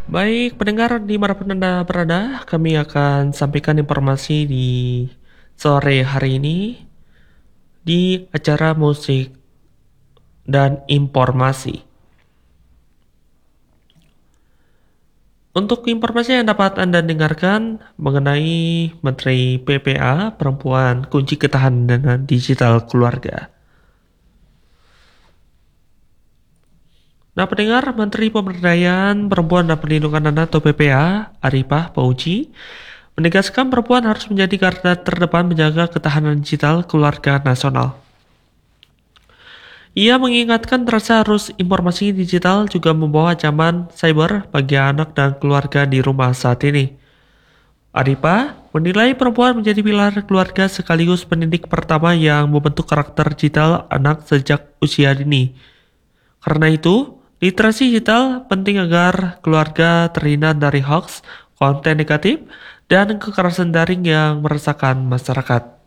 Baik, pendengar dimanapun Anda berada, kami akan sampaikan informasi di sore hari ini di acara musik dan informasi. Untuk informasi yang dapat Anda dengarkan mengenai Menteri PPA Perempuan Kunci Ketahanan Digital Keluarga. Nah, pendengar, Menteri Pemberdayaan Perempuan dan Perlindungan Anak atau PPA, Arifah Fauzi, menegaskan perempuan harus menjadi garda terdepan menjaga ketahanan digital keluarga nasional. Ia mengingatkan terasa arus informasi digital juga membawa ancaman cyber bagi anak dan keluarga di rumah saat ini. Arifah menilai perempuan menjadi pilar keluarga sekaligus pendidik pertama yang membentuk karakter digital anak sejak usia dini. Karena itu, literasi digital penting agar keluarga terhindar dari hoax, konten negatif, dan kekerasan daring yang meresahkan masyarakat.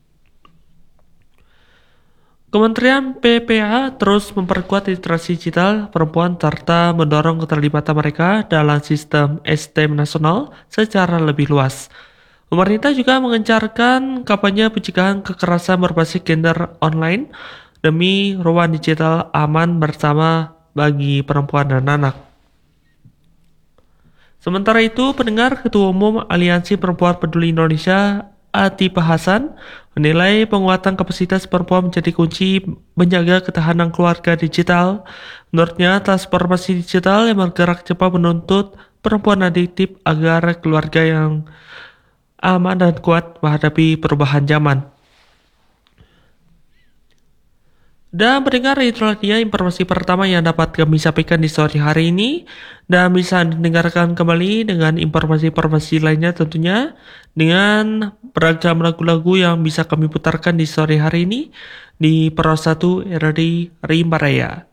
Kementerian PPA terus memperkuat literasi digital perempuan serta mendorong keterlibatan mereka dalam sistem STEM nasional secara lebih luas. Pemerintah juga mengencarkan kampanye pencegahan kekerasan berbasis gender online demi ruang digital aman bersama bagi perempuan dan anak. Sementara itu, pendengar Ketua Umum Aliansi Perempuan Peduli Indonesia, Atifah Hasan, menilai penguatan kapasitas perempuan menjadi kunci menjaga ketahanan keluarga digital. Menurutnya, transformasi digital yang bergerak cepat menuntut perempuan adiktif agar keluarga yang aman dan kuat menghadapi perubahan zaman. Dan mendengar itulah dia informasi pertama yang dapat kami sampaikan di sore hari ini. Dan bisa didengarkan kembali dengan informasi-informasi lainnya tentunya. Dengan beragam lagu-lagu yang bisa kami putarkan di sore hari ini. Di Pro 1 RRI Rimba Raya.